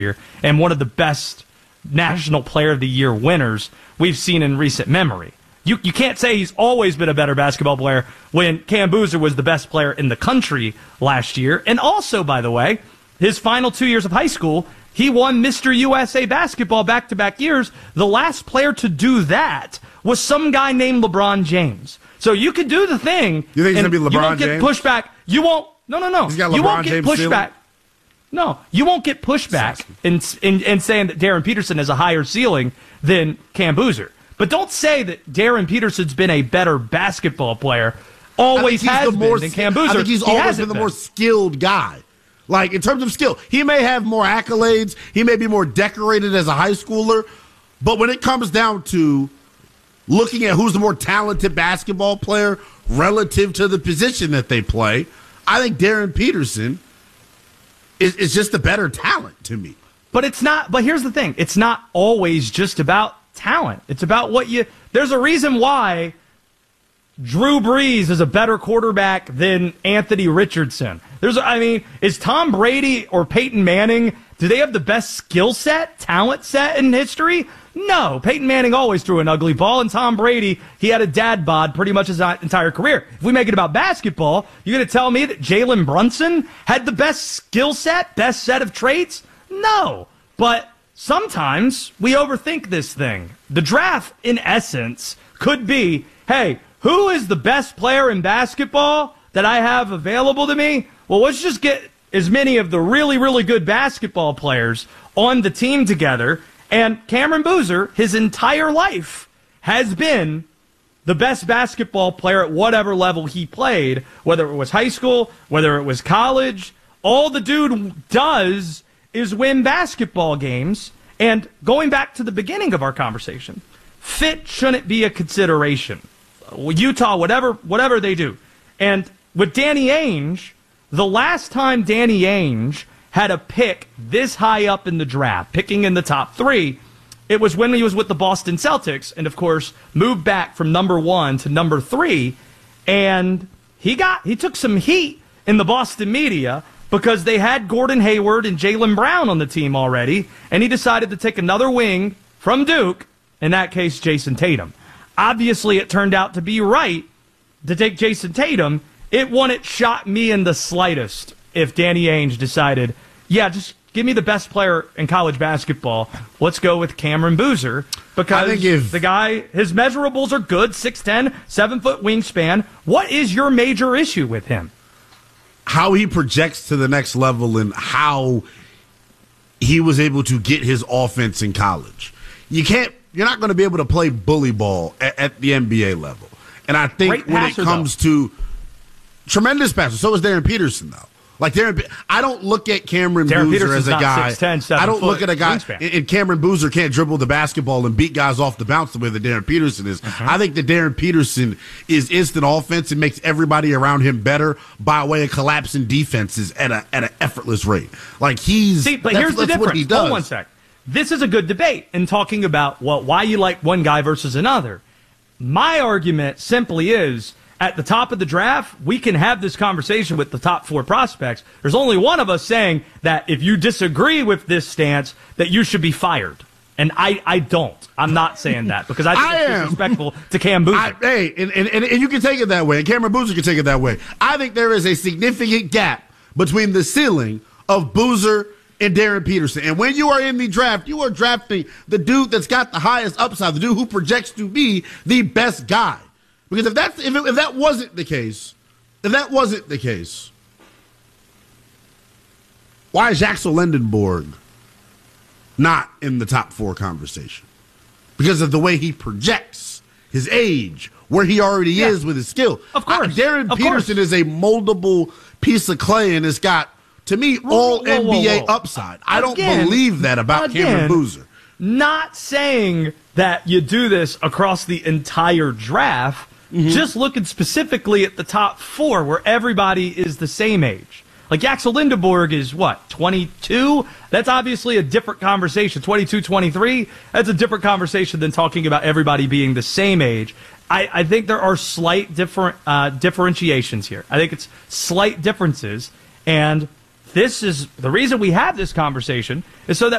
and one of the best National Player of the Year winners we've seen in recent memory. You can't say he's always been a better basketball player when Cam Boozer was the best player in the country last year. And also, by the way, his final 2 years of high school, he won Mr. USA basketball back-to-back years. The last player to do that was some guy named LeBron James. So you can do the thing. You think he's going to be LeBron You won't James? get pushback. You won't. No. He's got You LeBron won't get James pushback. No, you won't get pushback in saying that Darren Peterson has a higher ceiling than Cam Boozer. But don't say that Darren Peterson's been a better basketball player. Always has been than Cam Boozer. I think he's always been the more skilled guy. Like, in terms of skill, he may have more accolades. He may be more decorated as a high schooler. But when it comes down to looking at who's the more talented basketball player relative to the position that they play, I think Darren Peterson is just a better talent to me. But it's not. But here's the thing. It's not always just about talent. It's about what you. There's a reason why Drew Brees is a better quarterback than Anthony Richardson. Is Tom Brady or Peyton Manning, do they have the best skill set, talent set in history? No. Peyton Manning always threw an ugly ball, and Tom Brady, he had a dad bod pretty much his entire career. If we make it about basketball, you're going to tell me that Jalen Brunson had the best skill set, best set of traits? No. But sometimes we overthink this thing. The draft, in essence, could be, hey, who is the best player in basketball that I have available to me? Well, let's just get as many of the really, really good basketball players on the team together. And Cameron Boozer, his entire life, has been the best basketball player at whatever level he played, whether it was high school, whether it was college. All the dude does is win basketball games. And going back to the beginning of our conversation, fit shouldn't be a consideration. Utah, whatever they do. And with Danny Ainge, the last time Danny Ainge had a pick this high up in the draft, picking in the top 3, it was when he was with the Boston Celtics and, of course, moved back from number 1 to number 3. And he took some heat in the Boston media because they had Gordon Hayward and Jaylen Brown on the team already, and he decided to take another wing from Duke, in that case, Jason Tatum. Obviously, it turned out to be right to take Jason Tatum. It wouldn't shock me in the slightest if Danny Ainge decided, yeah, just give me the best player in college basketball. Let's go with Cameron Boozer because the guy, his measurables are good, 6'10", 7-foot wingspan. What is your major issue with him? How he projects to the next level and how he was able to get his offense in college. You're not going to be able to play bully ball at the NBA level. And I think when it comes to tremendous passer, so is Darren Peterson, though. Like I don't look at Cameron Boozer as a guy. 6'10", I don't look at a guy. Wingspan. And Cameron Boozer can't dribble the basketball and beat guys off the bounce the way that Darren Peterson is. I think that Darren Peterson is instant offense and makes everybody around him better by way of collapsing defenses at an effortless rate. Like here's the difference. What he does. Hold one sec. This is a good debate in talking about why you like one guy versus another. My argument simply is, at the top of the draft, we can have this conversation with the top 4 prospects. There's only one of us saying that if you disagree with this stance, that you should be fired. And I don't. I'm not saying that because I think it's disrespectful to Cam Boozer. And you can take it that way, and Cameron Boozer can take it that way. I think there is a significant gap between the ceiling of Boozer and Darren Peterson. And when you are in the draft, you are drafting the dude that's got the highest upside, the dude who projects to be the best guy. Because if that wasn't the case, why is Axel Lindenborg not in the top 4 conversation? Because of the way he projects, his age, where he already is with his skill. Of course. Darren Peterson is a moldable piece of clay and it's got, to me, all NBA upside. I don't believe that about Cameron Boozer. Not saying that you do this across the entire draft, just looking specifically at the top 4 where everybody is the same age. Like Axel Lindenborg is what, 22? That's obviously a different conversation. 22, 23, that's a different conversation than talking about everybody being the same age. I think there are slight differentiations here. I think it's slight differences. And this is the reason we have this conversation is so that